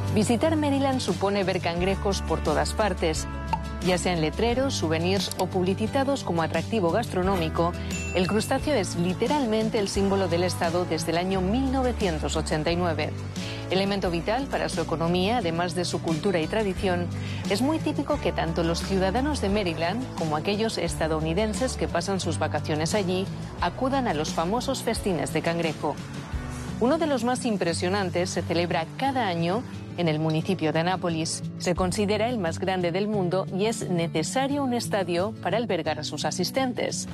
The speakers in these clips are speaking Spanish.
Visitar Maryland supone ver cangrejos por todas partes. Ya sean letreros, souvenirs o publicitados como atractivo gastronómico, el crustáceo es literalmente el símbolo del estado desde el año 1989. Elemento vital para su economía, además de su cultura y tradición, es muy típico que tanto los ciudadanos de Maryland como aquellos estadounidenses que pasan sus vacaciones allí acudan a los famosos festines de cangrejo. Uno de los más impresionantes se celebra cada año en el municipio de Annapolis. Se considera el más grande del mundo y es necesario un estadio para albergar a sus asistentes.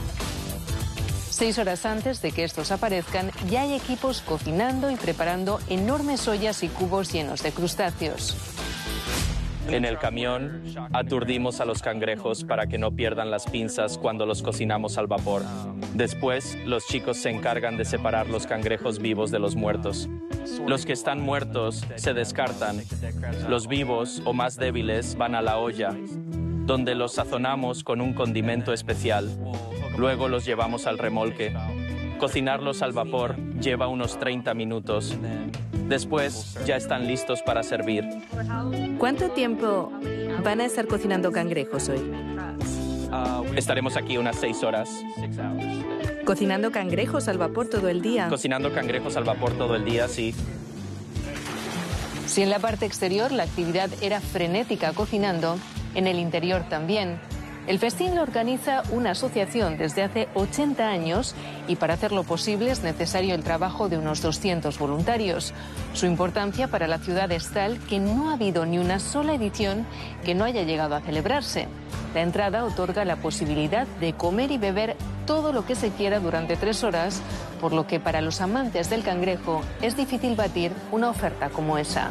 6 horas antes de que estos aparezcan, ya hay equipos cocinando y preparando enormes ollas y cubos llenos de crustáceos. En el camión aturdimos a los cangrejos para que no pierdan las pinzas cuando los cocinamos al vapor. Después, los chicos se encargan de separar los cangrejos vivos de los muertos. Los que están muertos se descartan. Los vivos o más débiles van a la olla, donde los sazonamos con un condimento especial. Luego los llevamos al remolque. Cocinarlos al vapor lleva unos 30 minutos. Después ya están listos para servir. ¿Cuánto tiempo van a estar cocinando cangrejos hoy? Estaremos aquí unas 6 horas. ¿Cocinando cangrejos al vapor todo el día? Cocinando cangrejos al vapor todo el día, sí. Si en la parte exterior la actividad era frenética cocinando, en el interior también. El festín lo organiza una asociación desde hace 80 años y para hacerlo posible es necesario el trabajo de unos 200 voluntarios. Su importancia para la ciudad es tal que no ha habido ni una sola edición que no haya llegado a celebrarse. La entrada otorga la posibilidad de comer y beber todo lo que se quiera durante 3 horas, por lo que para los amantes del cangrejo es difícil batir una oferta como esa.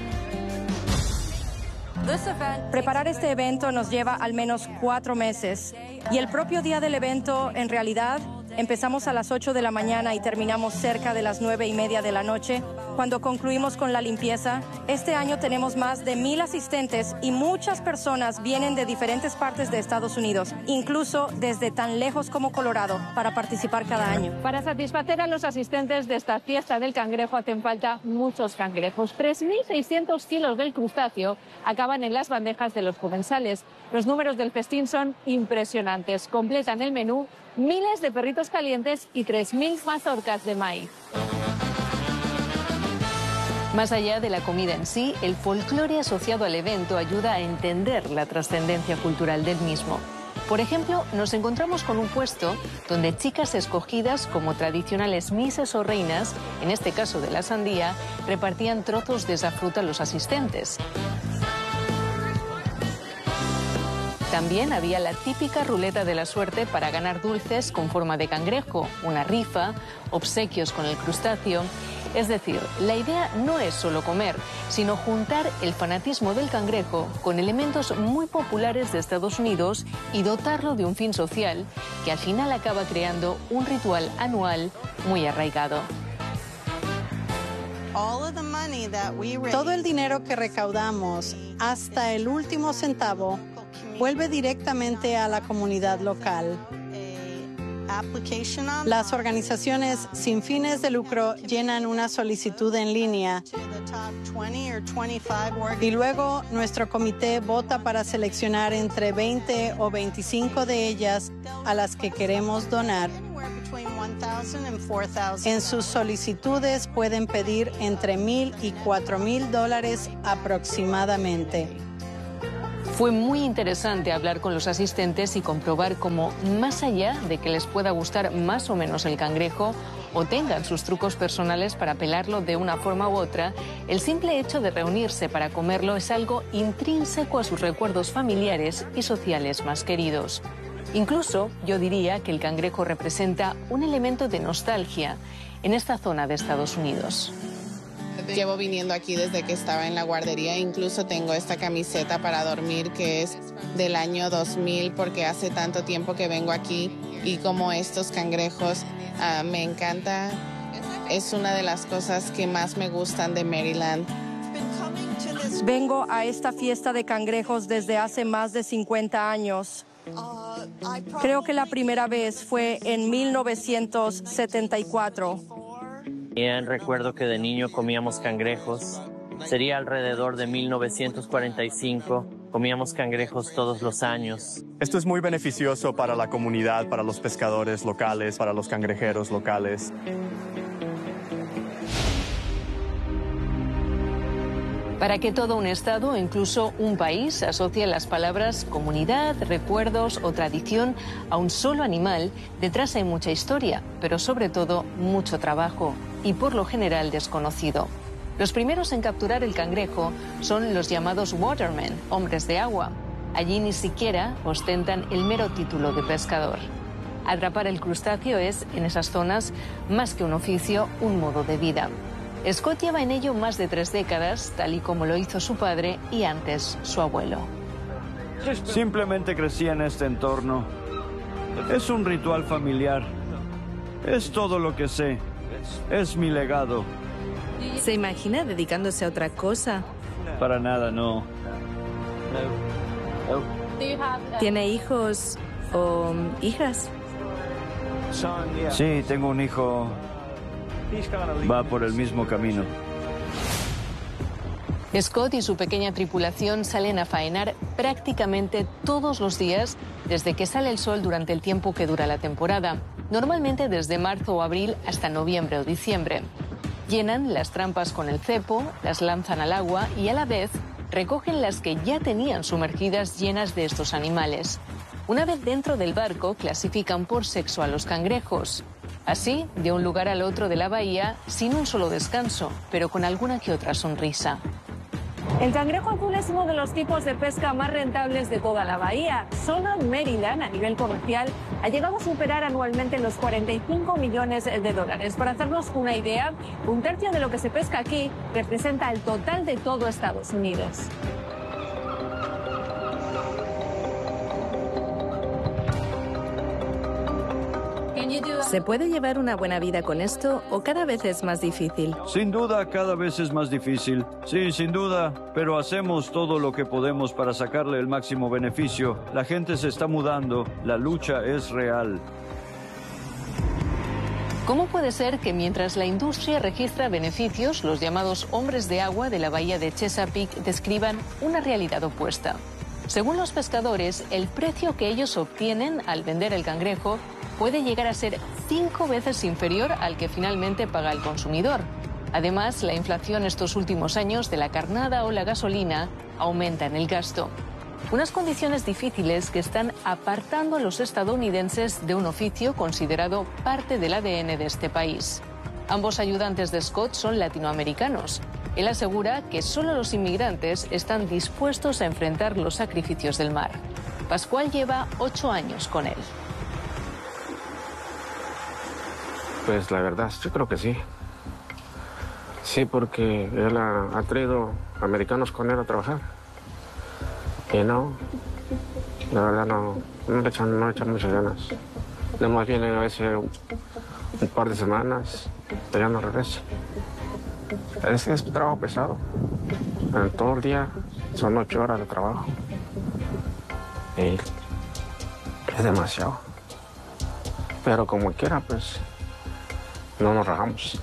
Preparar este evento nos lleva al menos 4 meses y el propio día del evento, en realidad, empezamos a las 8 de la mañana y terminamos cerca de las 9:30 de la noche. Cuando concluimos con la limpieza, este año tenemos más de 1,000 asistentes y muchas personas vienen de diferentes partes de Estados Unidos, incluso desde tan lejos como Colorado, para participar cada año. Para satisfacer a los asistentes de esta fiesta del cangrejo hacen falta muchos cangrejos. 3.600 kilos del crustáceo acaban en las bandejas de los comensales. Los números del festín son impresionantes. Completan el menú miles de perritos calientes y 3.000 mazorcas de maíz. Más allá de la comida en sí, el folclore asociado al evento ayuda a entender la trascendencia cultural del mismo. Por ejemplo, nos encontramos con un puesto donde chicas escogidas como tradicionales misses o reinas, en este caso de la sandía, repartían trozos de esa fruta a los asistentes. También había la típica ruleta de la suerte para ganar dulces con forma de cangrejo, una rifa, obsequios con el crustáceo. Es decir, la idea no es solo comer, sino juntar el fanatismo del cangrejo con elementos muy populares de Estados Unidos y dotarlo de un fin social que al final acaba creando un ritual anual muy arraigado. Todo el dinero que recaudamos, hasta el último centavo, vuelve directamente a la comunidad local. Las organizaciones sin fines de lucro llenan una solicitud en línea y luego nuestro comité vota para seleccionar entre 20 o 25 de ellas a las que queremos donar. En sus solicitudes pueden pedir entre $1,000 y $4,000 aproximadamente. Fue muy interesante hablar con los asistentes y comprobar cómo, más allá de que les pueda gustar más o menos el cangrejo o tengan sus trucos personales para pelarlo de una forma u otra, el simple hecho de reunirse para comerlo es algo intrínseco a sus recuerdos familiares y sociales más queridos. Incluso, yo diría que el cangrejo representa un elemento de nostalgia en esta zona de Estados Unidos. Llevo viniendo aquí desde que estaba en la guardería, incluso tengo esta camiseta para dormir que es del año 2000 porque hace tanto tiempo que vengo aquí y como estos cangrejos me encanta, es una de las cosas que más me gustan de Maryland. Vengo a esta fiesta de cangrejos desde hace más de 50 años. Creo que la primera vez fue en 1974. Recuerdo que de niño comíamos cangrejos Sería alrededor de 1945. Comíamos cangrejos todos los años. Esto es muy beneficioso para la comunidad, para los pescadores locales, para los cangrejeros locales. Para que todo un estado o incluso un país asocie las palabras comunidad, recuerdos o tradición a un solo animal, detrás hay mucha historia, pero sobre todo mucho trabajo y por lo general desconocido. Los primeros en capturar el cangrejo son los llamados watermen, hombres de agua. Allí ni siquiera ostentan el mero título de pescador. Atrapar el crustáceo es, en esas zonas, más que un oficio, un modo de vida. Scott lleva en ello más de 3 décadas, tal y como lo hizo su padre y antes su abuelo. Simplemente crecí en este entorno. Es un ritual familiar. Es todo lo que sé. Es mi legado. ¿Se imagina dedicándose a otra cosa? Para nada, no. ¿Tiene hijos o hijas? Sí, tengo un hijo. Va por el mismo camino. Scott y su pequeña tripulación salen a faenar prácticamente todos los días desde que sale el sol durante el tiempo que dura la temporada, normalmente desde marzo o abril hasta noviembre o diciembre. Llenan las trampas con el cepo, las lanzan al agua y a la vez recogen las que ya tenían sumergidas llenas de estos animales. Una vez dentro del barco, clasifican por sexo a los cangrejos. Así, de un lugar al otro de la bahía, sin un solo descanso, pero con alguna que otra sonrisa. El cangrejo azul es uno de los tipos de pesca más rentables de toda la bahía. Solo Maryland, a nivel comercial, ha llegado a superar anualmente los 45 millones de dólares. Para hacernos una idea, 1/3 de lo que se pesca aquí representa el total de todo Estados Unidos. ¿Se puede llevar una buena vida con esto o cada vez es más difícil? Sin duda, cada vez es más difícil. Sí, sin duda, pero hacemos todo lo que podemos para sacarle el máximo beneficio. La gente se está mudando, la lucha es real. ¿Cómo puede ser que mientras la industria registra beneficios, los llamados hombres de agua de la bahía de Chesapeake describan una realidad opuesta? Según los pescadores, el precio que ellos obtienen al vender el cangrejo puede llegar a ser 5 veces inferior al que finalmente paga el consumidor. Además, la inflación estos últimos años de la carnada o la gasolina aumenta en el gasto. Unas condiciones difíciles que están apartando a los estadounidenses de un oficio considerado parte del ADN de este país. Ambos ayudantes de Scott son latinoamericanos. Él asegura que solo los inmigrantes están dispuestos a enfrentar los sacrificios del mar. Pascual lleva 8 años con él. Pues la verdad, yo creo que sí. Sí, porque él ha traído americanos con él a trabajar. Y no, la verdad no le echan muchas ganas. Nada más vienen a veces un par de semanas, pero ya no regresa. Es un trabajo pesado. En todo el día son 8 horas de trabajo. Y es demasiado. Pero como quiera, pues no nos rajamos.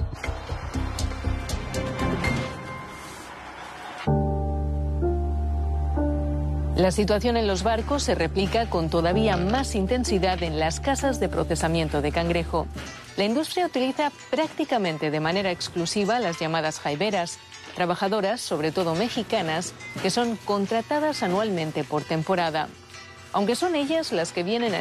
La situación en los barcos se replica con todavía más intensidad en las casas de procesamiento de cangrejo. La industria utiliza prácticamente de manera exclusiva las llamadas jaiberas, trabajadoras, sobre todo mexicanas, que son contratadas anualmente por temporada. Aunque son ellas las que vienen a